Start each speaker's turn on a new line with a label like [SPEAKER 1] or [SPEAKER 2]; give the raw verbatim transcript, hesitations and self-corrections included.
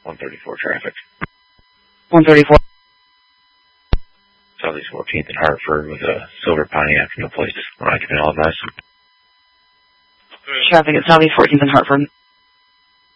[SPEAKER 1] one thirty-four traffic.
[SPEAKER 2] one thirty-four.
[SPEAKER 1] Southeast fourteenth in Hartford with a silver Pontiac, no place. When I can all advise.
[SPEAKER 2] Traffic at Southeast fourteenth in Hartford.